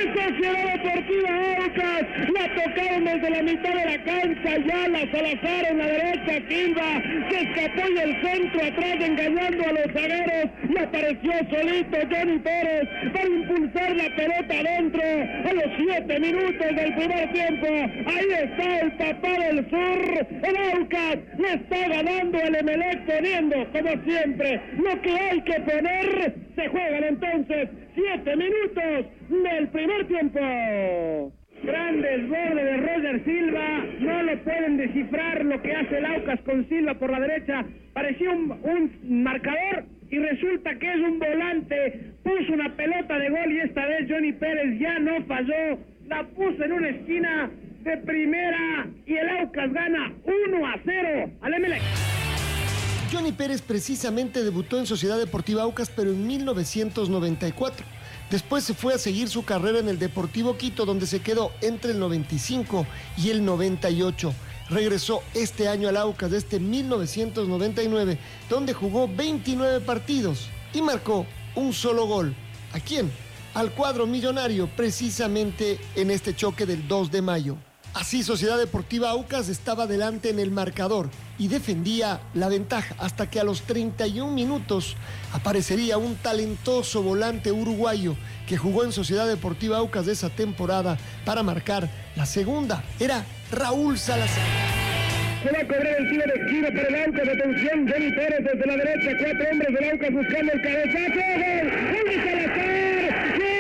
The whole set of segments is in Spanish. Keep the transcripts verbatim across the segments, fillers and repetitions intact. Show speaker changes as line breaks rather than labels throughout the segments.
Sociedad Deportiva Aucas. La tocaron desde la mitad de la cancha, ya la Salazar en la derecha, Silva se escapó y el centro atrás engañando a los zagueros y apareció solito Johnny Pérez para impulsar la pelota adentro a los siete minutos del primer tiempo. Ahí está el papá del sur, el Aucas le está ganando el Emelec poniendo como siempre lo que hay que poner. Se juegan entonces siete minutos del primer tiempo. Gran desborde de Roger Silva, no lo pueden descifrar lo que hace el Aucas con Silva por la derecha, parecía un, un marcador y resulta que es un volante, puso una pelota de gol y esta vez Johnny Pérez ya no falló, la puso en una esquina de primera y el Aucas gana uno a cero al Emelec.
Johnny Pérez precisamente debutó en Sociedad Deportiva Aucas, pero en mil novecientos noventa y cuatro. Después se fue a seguir su carrera en el Deportivo Quito, donde se quedó entre el noventa y cinco y el noventa y ocho. Regresó este año al Aucas desde mil novecientos noventa y nueve, donde jugó veintinueve partidos y marcó un solo gol. ¿A quién? Al cuadro millonario, precisamente en este choque del dos de mayo. Así, Sociedad Deportiva Aucas estaba delante en el marcador y defendía la ventaja hasta que a los treinta y un minutos aparecería un talentoso volante uruguayo que jugó en Sociedad Deportiva Aucas de esa temporada para marcar la segunda. Era Raúl Salazar.
Se va a cobrar el tiro de esquina para el Aucas. Atención, Johnny Pérez desde la derecha. Cuatro hombres del Aucas buscando el cabezazo. ¡Gol! ¡Gol de Salazar! ¡Gol!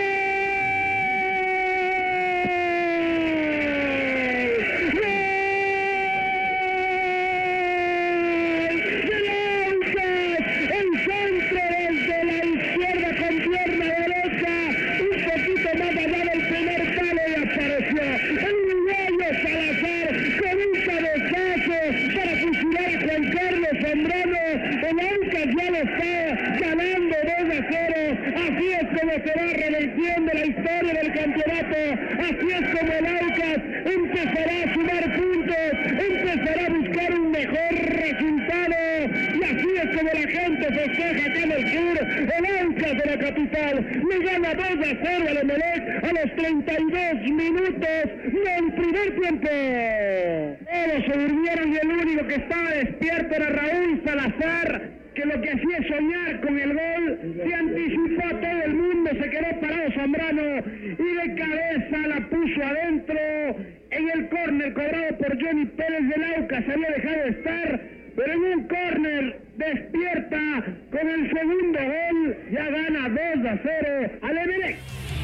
Se va revirtiendo la historia del campeonato. Así es como el Aucas empezará a sumar puntos, empezará a buscar un mejor resultado, y así es como la gente festeja acá en el sur. El Aucas de la capital le gana dos a cero al Emelec a los treinta y dos minutos del primer tiempo. Todos se durmieron y el único que estaba despierto era Raúl Salazar, que lo que hacía es soñar con el gol, se anticipó a todo el mundo, se quedó parado Zambrano y de cabeza la puso adentro en el córner cobrado por Johnny Pérez del Aucas. Había dejado de estar, pero en un córner despierta con el segundo gol, ya gana dos a cero al Emelec.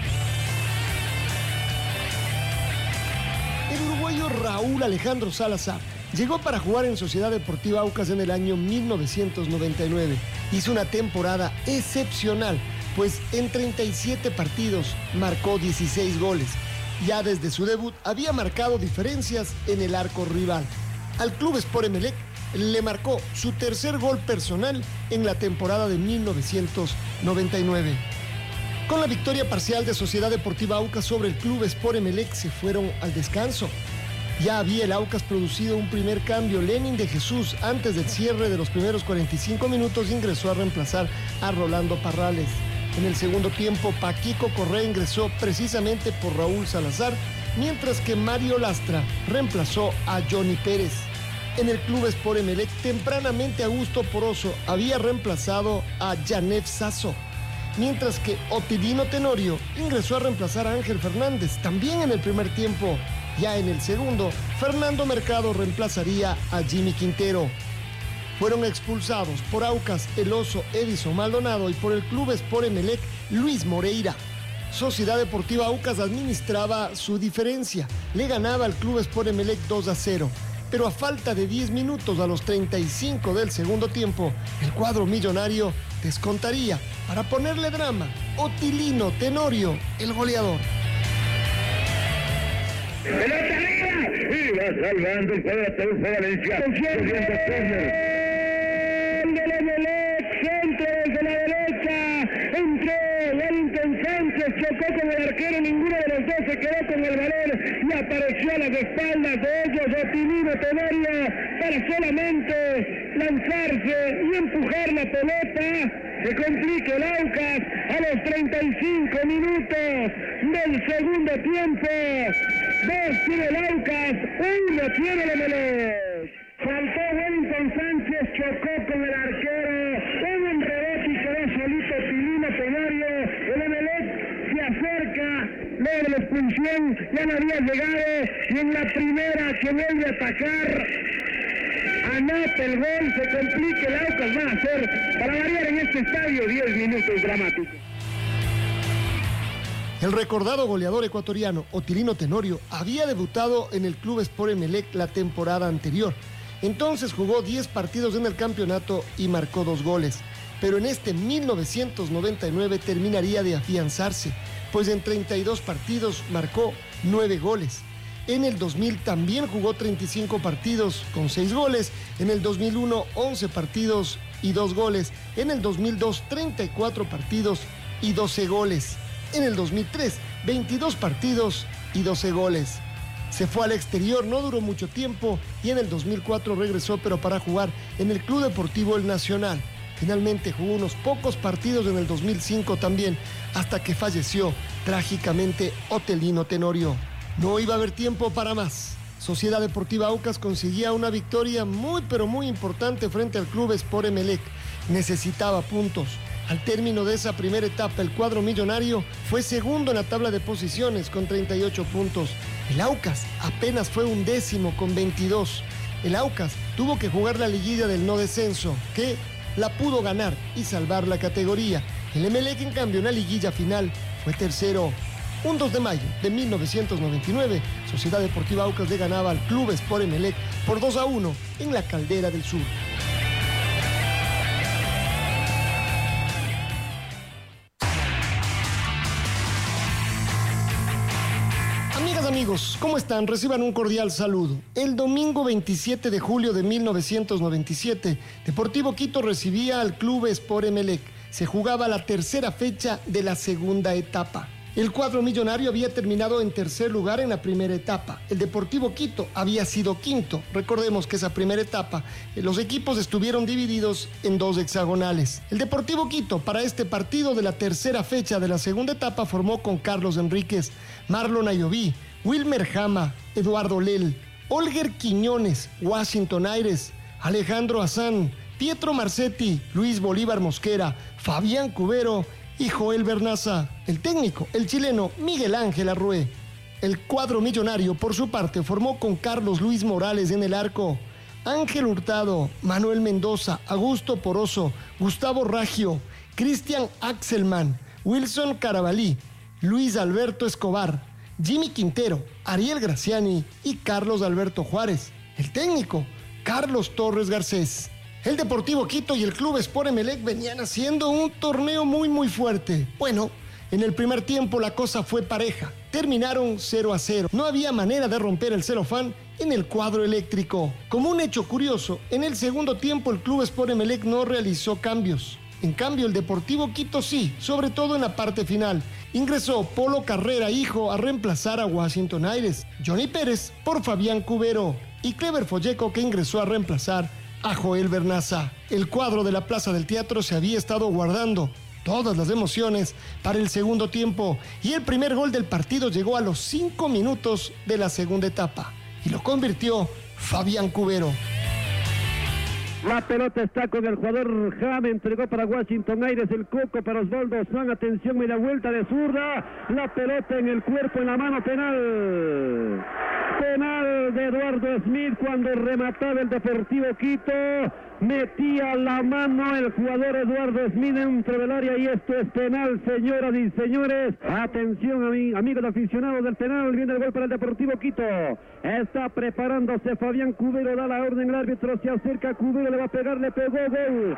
El uruguayo Raúl Alejandro Salazar llegó para jugar en Sociedad Deportiva Aucas en el año mil novecientos noventa y nueve. Hizo una temporada excepcional, pues en treinta y siete partidos marcó dieciséis goles. Ya desde su debut había marcado diferencias en el arco rival. Al Club Sport Emelec le marcó su tercer gol personal en la temporada de mil novecientos noventa y nueve. Con la victoria parcial de Sociedad Deportiva Aucas sobre el Club Sport Emelec se fueron al descanso. Ya había el Aucas producido un primer cambio. Lenin de Jesús, antes del cierre de los primeros cuarenta y cinco minutos, ingresó a reemplazar a Rolando Parrales. En el segundo tiempo, Paquico Correa ingresó precisamente por Raúl Salazar, mientras que Mario Lastra reemplazó a Johnny Pérez. En el Club Sport Emelec, tempranamente Augusto Poroso había reemplazado a Janef Sasso, mientras que Otilino Tenorio ingresó a reemplazar a Ángel Fernández, también en el primer tiempo. Ya en el segundo, Fernando Mercado reemplazaría a Jimmy Quintero. Fueron expulsados por Aucas el Oso Edison Maldonado y por el Club Sport Emelec Luis Moreira. Sociedad Deportiva Aucas administraba su diferencia. Le ganaba al Club Sport Emelec dos a cero. Pero a falta de diez minutos, a los treinta y cinco del segundo tiempo, el cuadro millonario descontaría para ponerle drama. Otilino Tenorio, el goleador.
¡Pelota negra! Y va salvando el cuadro de Adolfo Valencia. ¡Atención! ¡Gol del Emelec! ¡Centro desde la derecha! Entró Wellington Sánchez, chocó con el arquero, ninguno de los dos se quedó con el balón y apareció a las espaldas de ellos Otilino Tenorio para solamente lanzarse y empujar la pelota Se complica el Aucas a los treinta y cinco minutos del segundo tiempo. Dos tiene el Aucas, uno tiene el Emelec. Faltó Wellington Sánchez, chocó con el arquero, hubo un rebote y quedó solito Tilino Tenorio. El Emelec se acerca, luego de la expulsión ya no había llegado, y en la primera que vuelve a atacar, anota el gol, se complica el Aucas. Va a ser, para variar en este estadio, diez minutos dramáticos.
El recordado goleador ecuatoriano Otilino Tenorio había debutado en el Club Sport Emelec la temporada anterior. Entonces jugó diez partidos en el campeonato y marcó dos goles. Pero en este mil novecientos noventa y nueve terminaría de afianzarse, pues en treinta y dos partidos marcó nueve goles. En el dos mil también jugó treinta y cinco partidos con seis goles. En el dos mil uno, once partidos y dos goles. En el dos mil dos, treinta y cuatro partidos y doce goles. En el dos mil tres, veintidós partidos y doce goles. Se fue al exterior, no duró mucho tiempo, y en el dos mil cuatro regresó, pero para jugar en el Club Deportivo El Nacional. Finalmente jugó unos pocos partidos en el dos mil cinco también, hasta que falleció trágicamente Otilino Tenorio. No iba a haber tiempo para más. Sociedad Deportiva Aucas conseguía una victoria muy pero muy importante frente al Club Sport Emelec. Necesitaba puntos. Al término de esa primera etapa, el cuadro millonario fue segundo en la tabla de posiciones con treinta y ocho puntos. El Aucas apenas fue undécimo con veintidós. El Aucas tuvo que jugar la liguilla del no descenso, que la pudo ganar y salvar la categoría. El Emelec, en cambio, en la liguilla final fue tercero. Un dos de mayo de mil novecientos noventa y nueve, Sociedad Deportiva Aucas le ganaba al Club Sport Emelec por dos a uno en la Caldera del Sur. Amigos, ¿cómo están? Reciban un cordial saludo. El domingo veintisiete de julio de mil novecientos noventa y siete, Deportivo Quito recibía al Club Sport Emelec. Se jugaba la tercera fecha de la segunda etapa. El cuadro millonario había terminado en tercer lugar en la primera etapa. El Deportivo Quito había sido quinto. Recordemos que esa primera etapa, los equipos estuvieron divididos en dos hexagonales. El Deportivo Quito, para este partido de la tercera fecha de la segunda etapa, formó con Carlos Enríquez, Marlon Ayoví, Wilmer Jama, Eduardo Lel, Olger Quiñones, Washington Aires, Alejandro Azán, Pietro Marcetti, Luis Bolívar Mosquera, Fabián Cubero y Joel Bernaza. El técnico, el chileno Miguel Ángel Arrué. El cuadro millonario, por su parte, formó con Carlos Luis Morales en el arco, Ángel Hurtado, Manuel Mendoza, Augusto Poroso, Gustavo Raggio, Cristian Axelman, Wilson Carabalí, Luis Alberto Escobar, Jimmy Quintero, Ariel Graciani y Carlos Alberto Juárez. El técnico, Carlos Torres Garcés. El Deportivo Quito y el Club Sport Emelec venían haciendo un torneo muy muy fuerte. Bueno, en el primer tiempo la cosa fue pareja. Terminaron cero a cero. No había manera de romper el celofán en el cuadro eléctrico. Como un hecho curioso, en el segundo tiempo el Club Sport Emelec no realizó cambios. En cambio, el Deportivo Quito sí, sobre todo en la parte final. Ingresó Polo Carrera, hijo, a reemplazar a Washington Aires, Johnny Pérez por Fabián Cubero y Clever Folleco, que ingresó a reemplazar a Joel Bernaza. El cuadro de la Plaza del Teatro se había estado guardando todas las emociones para el segundo tiempo, y el primer gol del partido llegó a los cinco minutos de la segunda etapa y lo convirtió Fabián Cubero.
La pelota está con el jugador Jame, entregó para Washington Aires, el Coco para Osvaldo San, atención, media vuelta de zurda, la pelota en el cuerpo, en la mano, penal. Penal de Eduardo Smith cuando remataba el Deportivo Quito, metía la mano el jugador Eduardo Smith dentro del área y esto es penal, señoras y señores. Atención, amigos aficionados del penal, viene el gol para el Deportivo Quito. Está preparándose Fabián Cubero, da la orden, el árbitro se acerca a Cubero, le va a pegar, le pegó, gol.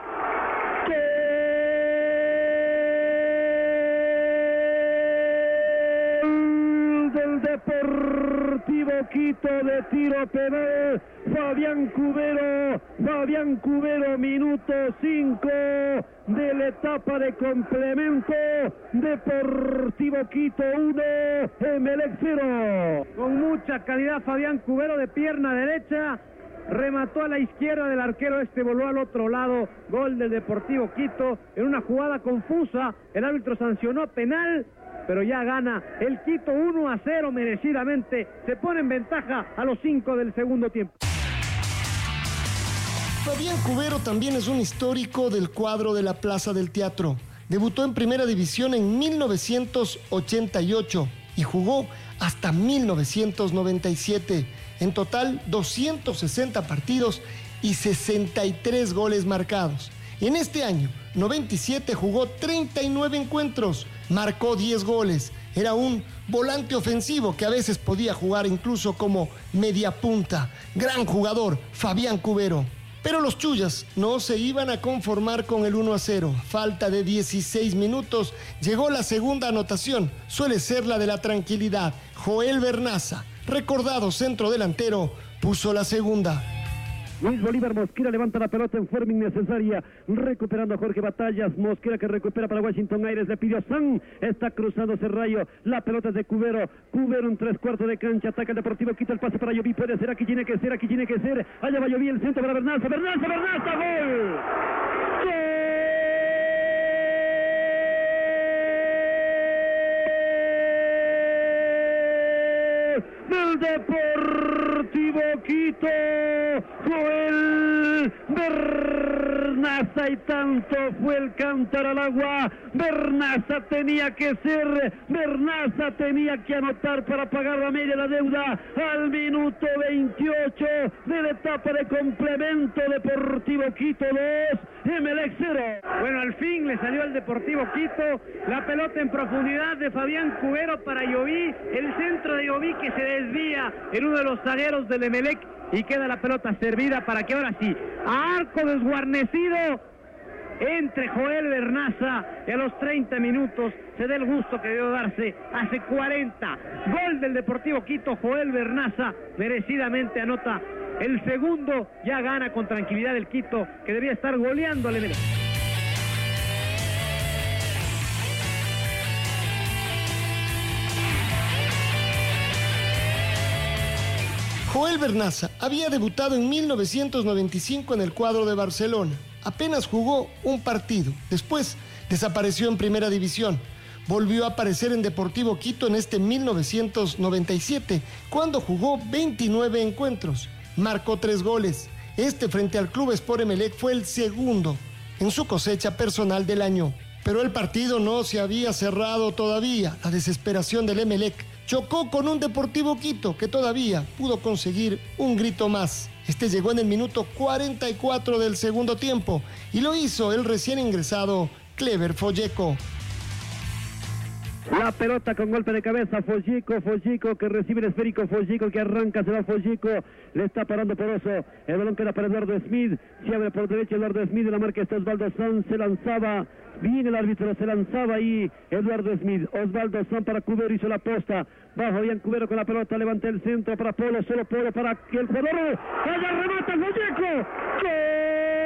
Gol del Deportivo Quito de tiro penal. Fabián Cubero, Fabián Cubero, minuto cinco de la etapa de complemento. Deportivo Quito uno, Emelec cero. Con mucha calidad Fabián Cubero, de pierna derecha,
remató a la izquierda del arquero, este voló al otro lado, gol del Deportivo Quito, en una jugada confusa, el árbitro sancionó penal, pero ya gana el Quito uno a cero merecidamente, se pone en ventaja a los cinco del segundo tiempo.
Fabián Cubero también es un histórico del cuadro de la Plaza del Teatro. Debutó en Primera División en mil novecientos ochenta y ocho y jugó hasta mil novecientos noventa y siete. En total, doscientos sesenta partidos y sesenta y tres goles marcados. Y en este año, noventa y siete, jugó treinta y nueve encuentros, marcó diez goles. Era un volante ofensivo que a veces podía jugar incluso como media punta. Gran jugador, Fabián Cubero. Pero los Chuyas no se iban a conformar con el uno a cero. Falta de dieciséis minutos, llegó la segunda anotación. Suele ser la de la tranquilidad. Joel Bernaza, recordado centrodelantero, puso la segunda.
Luis Bolívar Mosquera levanta la pelota en forma innecesaria, recuperando a Jorge Batallas. Mosquera que recupera para Washington Aires, le pidió San, está cruzando Cerrayo, la pelota es de Cubero, Cubero en tres cuartos de cancha, ataca el Deportivo, quita el pase para Lloví, puede ser, aquí tiene que ser, aquí tiene que ser, allá va Lloví, el centro para Bernaza, Bernaza, Bernaza, gol, gol del Deportivo Quito, Joel Bernaza, y tanto fue el cántaro al agua. Bernaza tenía que ser, Bernaza tenía que anotar para pagar la media la deuda al minuto veintiocho de la etapa de complemento. Deportivo Quito dos, Emelec cero.
Bueno, al fin le salió al Deportivo Quito la pelota en profundidad de Fabián Cubero para Lloví, el centro de Lloví que se desvía en uno de los zagueros del Emelec y queda la pelota servida para que ahora sí, a arco desguarnecido, entre Joel Bernaza, y a los treinta minutos se dé el gusto que debió darse hace cuarenta. Gol del Deportivo Quito, Joel Bernaza merecidamente anota el segundo, ya gana con tranquilidad el Quito, que debía estar goleando al Emelec.
Joel Bernaza había debutado en mil novecientos noventa y cinco en el cuadro de Barcelona. Apenas jugó un partido. Después desapareció en Primera División. Volvió a aparecer en Deportivo Quito en este mil novecientos noventa y siete, cuando jugó veintinueve encuentros. Marcó tres goles. Este frente al Club Sport Emelec fue el segundo en su cosecha personal del año. Pero el partido no se había cerrado todavía. La desesperación del Emelec chocó con un Deportivo Quito que todavía pudo conseguir un grito más. Este llegó en el minuto cuarenta y cuatro del segundo tiempo y lo hizo el recién ingresado Clever Folleco.
La pelota con golpe de cabeza, Folleco, Folleco que recibe el esférico, Folleco que arranca, se va Folleco, le está parando Poroso, el balón queda para Eduardo Smith, se abre por derecha Eduardo Smith, en la marca está Osvaldo Sanz, se lanzaba, bien el árbitro, se lanzaba ahí Eduardo Smith, Osvaldo Sanz para Cubero, hizo la posta, bajo bien Cubero con la pelota, levanta el centro para Polo, solo Polo para que el jugador, ¡vaya remata Folleco! ¡Gol!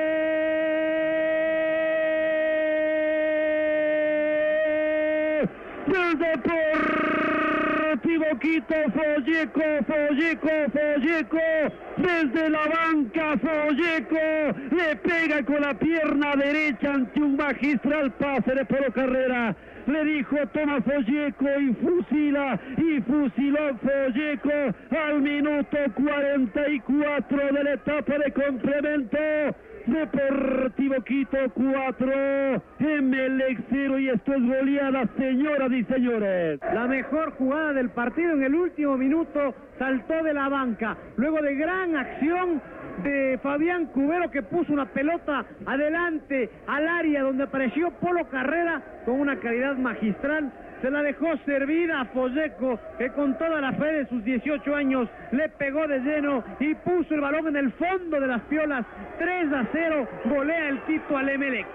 Del Deportivo Quito, Folleco, Folleco, Folleco, desde la banca Folleco, le pega con la pierna derecha ante un magistral pase de Polo Carrera, le dijo toma Folleco y fusila, y fusiló Folleco al minuto cuarenta y cuatro de la etapa de complemento. Deportivo Quito cuatro, Emelec cero, y esto es goleada, señoras y señores.
La mejor jugada del partido en el último minuto, saltó de la banca, luego de gran acción de Fabián Cubero que puso una pelota adelante al área donde apareció Polo Carrera con una calidad magistral. Se la dejó servida a Folleco, que con toda la fe de sus dieciocho años le pegó de lleno y puso el balón en el fondo de las piolas. tres a cero, golea el Quito al Emelec.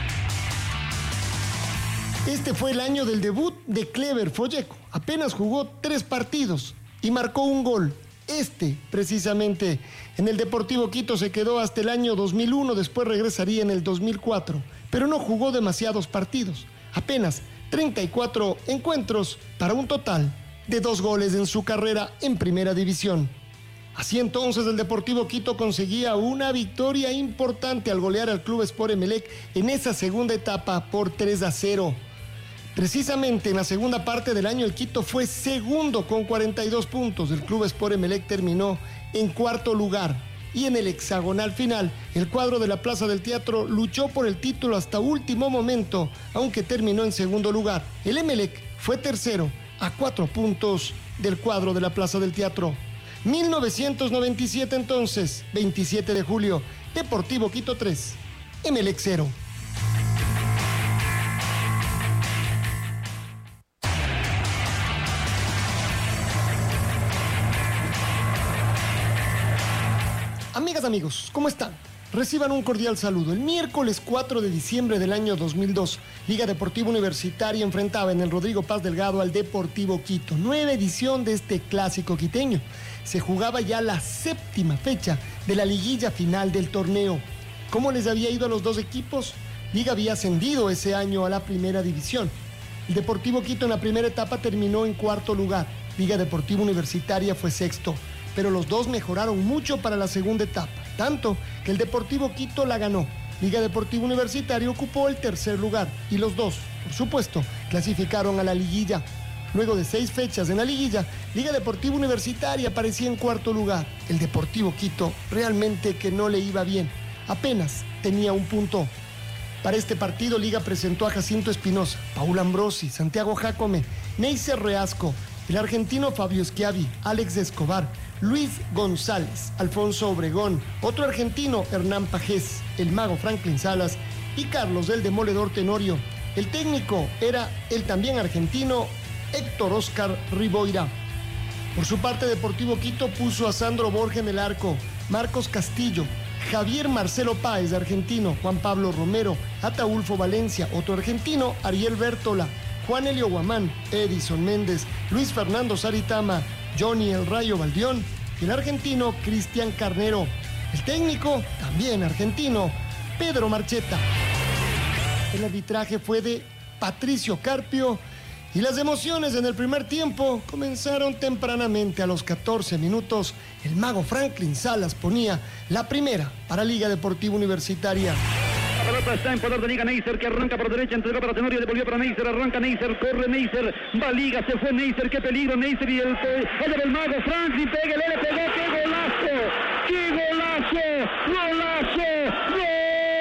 Este fue el año del debut de Clever Folleco. Apenas jugó tres partidos y marcó un gol. Este, precisamente, en el Deportivo Quito se quedó hasta el año dos mil uno, después regresaría en el dos mil cuatro, pero no jugó demasiados partidos. Apenas treinta y cuatro encuentros para un total de dos goles en su carrera en Primera División. Así entonces el Deportivo Quito conseguía una victoria importante al golear al Club Sport Emelec en esa segunda etapa por tres a cero. Precisamente en la segunda parte del año el Quito fue segundo con cuarenta y dos puntos. El Club Sport Emelec terminó en cuarto lugar. Y en el hexagonal final, el cuadro de la Plaza del Teatro luchó por el título hasta último momento, aunque terminó en segundo lugar. El Emelec fue tercero a cuatro puntos del cuadro de la Plaza del Teatro. mil novecientos noventa y siete entonces, veintisiete de julio, Deportivo Quito tres, Emelec cero. Amigas, amigos, ¿cómo están? Reciban un cordial saludo. El miércoles cuatro de diciembre del año dos mil dos, Liga Deportiva Universitaria enfrentaba en el Rodrigo Paz Delgado al Deportivo Quito. Nueva edición de este clásico quiteño. Se jugaba ya la séptima fecha de la liguilla final del torneo. ¿Cómo les había ido a los dos equipos? Liga había ascendido ese año a la primera división. El Deportivo Quito en la primera etapa terminó en cuarto lugar. Liga Deportiva Universitaria fue sexto. Pero los dos mejoraron mucho para la segunda etapa, tanto que el Deportivo Quito la ganó. Liga Deportiva Universitaria ocupó el tercer lugar y los dos, por supuesto, clasificaron a la liguilla. Luego de seis fechas en la liguilla, Liga Deportiva Universitaria aparecía en cuarto lugar. El Deportivo Quito realmente que no le iba bien, apenas tenía un punto. Para este partido, Liga presentó a Jacinto Espinosa, Paul Ambrosi, Santiago Jacome, Neiser Reasco, el argentino Fabio Schiavi, Alex Escobar, Luis González, Alfonso Obregón, otro argentino, Hernán Pajés, el mago Franklin Salas y Carlos del Demoledor Tenorio. El técnico era el también argentino Héctor Oscar Riboira. Por su parte, Deportivo Quito puso a Sandro Borja en el arco, Marcos Castillo, Javier Marcelo Páez, argentino, Juan Pablo Romero, Ataulfo Valencia, otro argentino, Ariel Bértola, Juan Elio Guamán, Edison Méndez, Luis Fernando Saritama, Johnny El Rayo Valdión y el argentino Cristian Carnero. El técnico, también argentino, Pedro Marcheta. El arbitraje fue de Patricio Carpio y las emociones en el primer tiempo comenzaron tempranamente. A los catorce minutos, el mago Franklin Salas ponía la primera para Liga Deportiva Universitaria.
La pelota está en poder de Liga. Neiser que arranca por derecha, entregó para Tenorio, devolvió para Neiser, arranca Neiser, corre Neiser, va Liga, se fue Neiser, qué peligro Neiser y el allá del mago Franklin, pégale, le pegó, qué golazo, qué golazo, golazo.